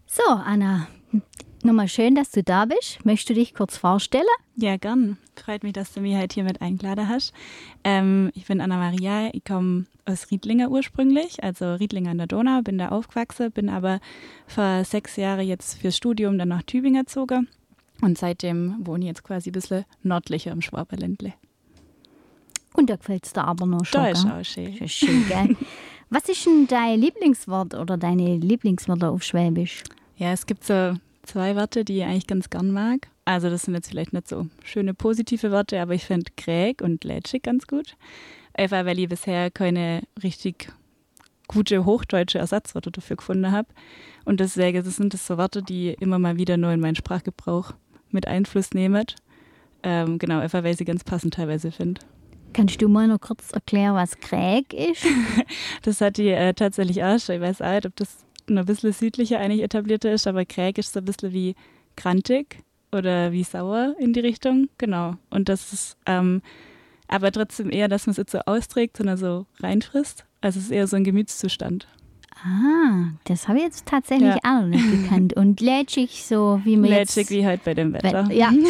So, Anna, nochmal schön, dass du da bist. Möchtest du dich kurz vorstellen? Ja, gern. Freut mich, dass du mich heute hier mit eingeladen hast. Ich bin Anna-Maria, ich komme aus Riedlinger ursprünglich, also Riedlinger an der Donau, bin da aufgewachsen, bin aber vor 6 Jahren jetzt fürs Studium dann nach Tübingen gezogen und seitdem wohne ich jetzt quasi ein bisschen nördlicher im Schwaberländle. Und da gefällt es dir aber noch schon, Da ist gell? auch schön. Das ist schön, gell? Was ist denn dein Lieblingswort oder deine Lieblingswörter auf Schwäbisch? Ja, es gibt so 2 Wörter, die ich eigentlich ganz gern mag. Also das sind jetzt vielleicht nicht so schöne positive Wörter, aber ich finde Kräg und Lätschig ganz gut. Einfach weil ich bisher keine richtig gute hochdeutsche Ersatzwörter dafür gefunden habe. Und deswegen sind das so Wörter, die immer mal wieder neu in meinen Sprachgebrauch mit Einfluss nehmen. Genau, einfach weil ich sie ganz passend teilweise finde. Kannst du mal noch kurz erklären, was Kräg ist? Das hat die tatsächlich auch schon. Ich weiß auch nicht, ob das noch ein bisschen südlicher eigentlich etablierter ist, aber Kräg ist so ein bisschen wie grantig oder wie sauer in die Richtung. Genau. Und das ist aber trotzdem eher, dass man es nicht so austrägt, sondern so reinfrisst. Also es ist eher so ein Gemütszustand. Ah, das habe ich jetzt tatsächlich auch noch nicht gekannt. Und lätschig, so wie man Lätschig jetzt... wie heute bei dem Wetter. Ja,